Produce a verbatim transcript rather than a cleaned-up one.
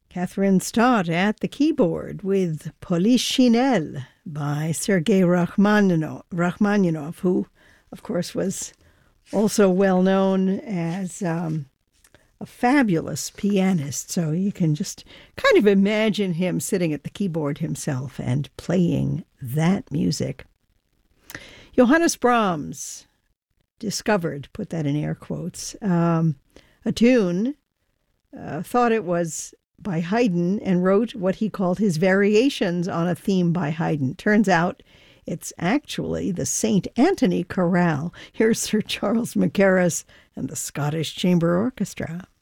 Catherine Stott at the keyboard with Polichinelle by Sergei Rachmaninoff, Rachmaninoff, who, of course, was also well known as um, a fabulous pianist. So you can just kind of imagine him sitting at the keyboard himself and playing that music. Johannes Brahms discovered, put that in air quotes, um, a tune, uh, thought it was by Haydn, and wrote what he called his variations on a theme by Haydn. Turns out it's actually the Saint Anthony Chorale. Here's Sir Charles Mackerras and the Scottish Chamber Orchestra.